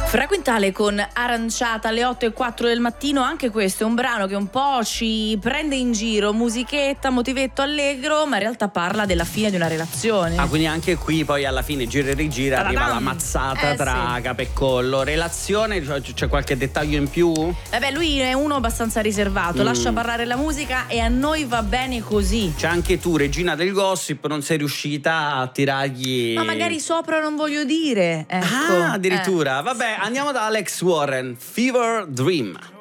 Fraquintale con Aranciata alle 8:04 del mattino. Anche questo è un brano che un po' ci prende in giro, musichetta, motivetto allegro, ma in realtà parla della fine di una relazione. Quindi anche qui poi alla fine gira e rigira arriva la mazzata tra capo e collo. Relazione, c'è qualche dettaglio in più? Vabbè, lui è uno abbastanza riservato, lascia parlare la musica e a noi va bene così. C'è anche tu, regina del gossip, non sei riuscita a tirargli... Ma magari sopra non voglio dire, ecco. Addirittura. Vabbè, andiamo da Alex Warren, Fever Dream.